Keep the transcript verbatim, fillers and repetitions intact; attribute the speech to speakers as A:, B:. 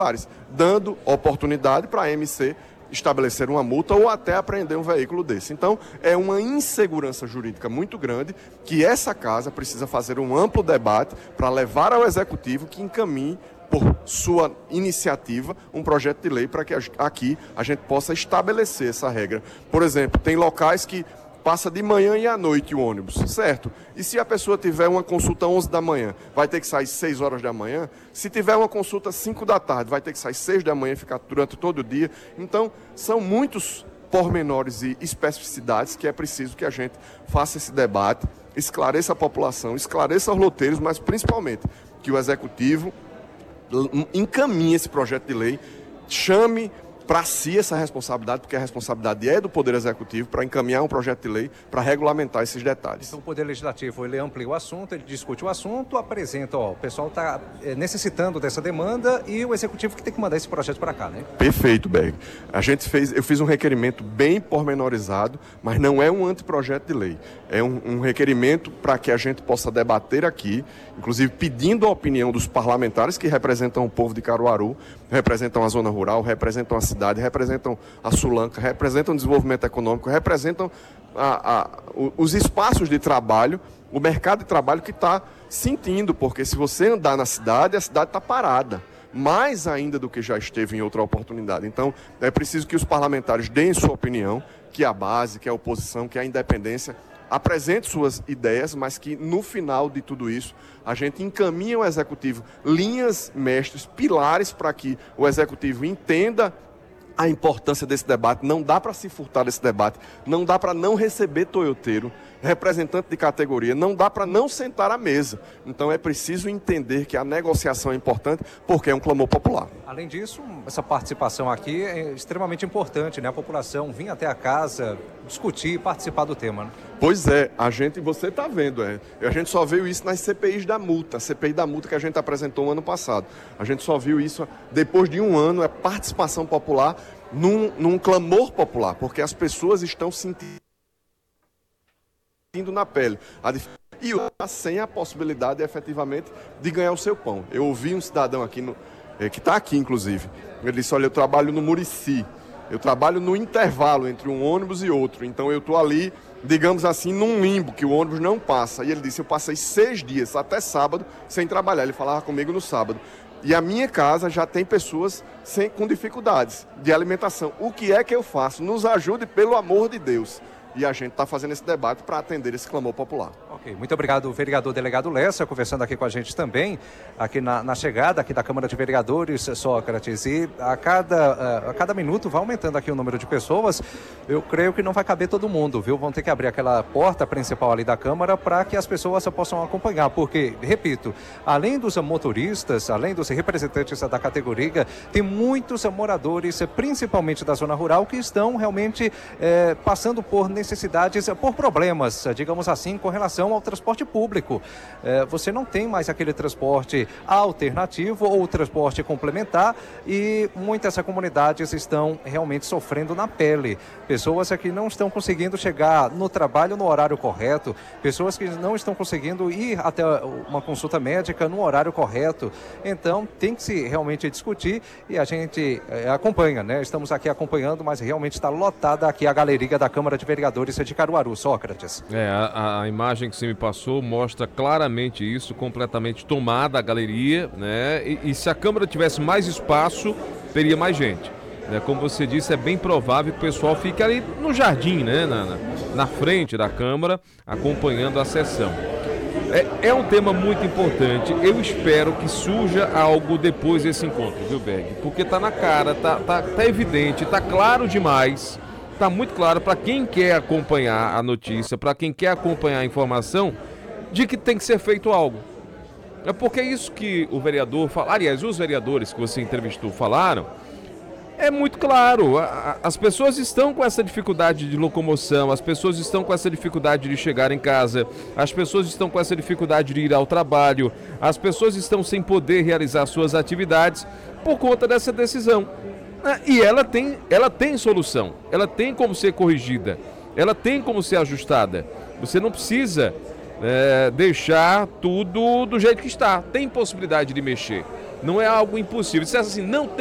A: dando oportunidade para a M C estabelecer uma multa ou até apreender um veículo desse. Então, é uma insegurança jurídica muito grande que essa casa precisa fazer um amplo debate para levar ao Executivo que encaminhe, por sua iniciativa, um projeto de lei para que aqui a gente possa estabelecer essa regra. Por exemplo, tem locais que passa de manhã e à noite o ônibus, certo? E se a pessoa tiver uma consulta às onze da manhã, vai ter que sair seis horas da manhã? Se tiver uma consulta às cinco da tarde, vai ter que sair seis da manhã e ficar durante todo o dia? Então, são muitos pormenores e especificidades que é preciso que a gente faça esse debate, esclareça a população, esclareça os roteiros, mas principalmente que o Executivo encaminhe esse projeto de lei, chame para si essa responsabilidade, porque a responsabilidade é do Poder Executivo para encaminhar um projeto de lei para regulamentar esses detalhes.
B: Então o Poder Legislativo, ele amplia o assunto, ele discute o assunto, apresenta, ó, o pessoal está é, necessitando dessa demanda e o Executivo que tem que mandar esse projeto para cá, né?
A: Perfeito, Berg. A gente fez, eu fiz um requerimento bem pormenorizado, mas não é um anteprojeto de lei. É um, um requerimento para que a gente possa debater aqui, inclusive pedindo a opinião dos parlamentares que representam o povo de Caruaru, representam a zona rural, representam a cidade, representam a Sulanca, representam o desenvolvimento econômico, representam a, a, os espaços de trabalho, o mercado de trabalho que está sentindo, porque se você andar na cidade, a cidade está parada, mais ainda do que já esteve em outra oportunidade. Então, é preciso que os parlamentares deem sua opinião, que a base, que a oposição, que a independência apresente suas ideias, mas que no final de tudo isso a gente encaminhe ao Executivo linhas mestres, pilares para que o Executivo entenda a importância desse debate. Não dá para se furtar desse debate, não dá para não receber toyoteiro, representante de categoria, não dá para não sentar à mesa. Então é preciso entender que a negociação é importante porque é um clamor popular.
B: Além disso, essa participação aqui é extremamente importante, né? A população vir até a casa, discutir, participar do tema, né?
A: Pois é, a gente, você está vendo, é, a gente só viu isso nas C P Is da multa, a C P I da multa que a gente apresentou no ano passado. A gente só viu isso depois de um ano, é participação popular num, num clamor popular, porque as pessoas estão sentindo na pele a e sem a possibilidade, efetivamente, de ganhar o seu pão. Eu ouvi um cidadão aqui, no, é, que está aqui, inclusive, ele disse, olha, eu trabalho no Murici, eu trabalho no intervalo entre um ônibus e outro, então eu estou ali, digamos assim, num limbo, que o ônibus não passa. E ele disse, eu passei seis dias, até sábado, sem trabalhar. Ele falava comigo no sábado. E a minha casa já tem pessoas sem, com dificuldades de alimentação. O que é que eu faço? Nos ajude, pelo amor de Deus. E a gente está fazendo esse debate para atender esse clamor popular.
B: Ok, muito obrigado, vereador delegado Lessa, conversando aqui com a gente também, aqui na, na chegada aqui da Câmara de Vereadores, Sócrates, e a cada, a cada minuto vai aumentando aqui o número de pessoas. Eu creio que não vai caber todo mundo, viu? Vão ter que abrir aquela porta principal ali da Câmara para que as pessoas possam acompanhar, porque, repito, além dos motoristas, além dos representantes da categoria, tem muitos moradores, principalmente da zona rural, que estão realmente é, passando por necessidades, por problemas, digamos assim, com relação ao transporte público. É, você não tem mais aquele transporte alternativo ou transporte complementar e muitas comunidades estão realmente sofrendo na pele. Pessoas que não estão conseguindo chegar no trabalho no horário correto, pessoas que não estão conseguindo ir até uma consulta médica no horário correto. Então, tem que se realmente discutir e a gente é, acompanha, né? Estamos aqui acompanhando, mas realmente está lotada aqui a galeria da Câmara de Vereadores de Caruaru. Sócrates.
C: É, a, a imagem que você me passou mostra claramente isso, completamente tomada a galeria, né? E, e se a Câmara tivesse mais espaço, teria mais gente. Né? Como você disse, é bem provável que o pessoal fique ali no jardim, né? Na, na, na frente da Câmara, acompanhando a sessão. É, é um tema muito importante. Eu espero que surja algo depois desse encontro, viu, Berg? Porque tá na cara, tá, tá, tá evidente, tá claro demais. Está muito claro para quem quer acompanhar a notícia, para quem quer acompanhar a informação, de que tem que ser feito algo. É porque é isso que o vereador fala, aliás, os vereadores que você entrevistou falaram, é muito claro, as pessoas estão com essa dificuldade de locomoção, as pessoas estão com essa dificuldade de chegar em casa, as pessoas estão com essa dificuldade de ir ao trabalho, as pessoas estão sem poder realizar suas atividades por conta dessa decisão. E ela tem, ela tem solução, ela tem como ser corrigida, ela tem como ser ajustada. Você não precisa é, deixar tudo do jeito que está, tem possibilidade de mexer. não é algo impossível. Se assim, não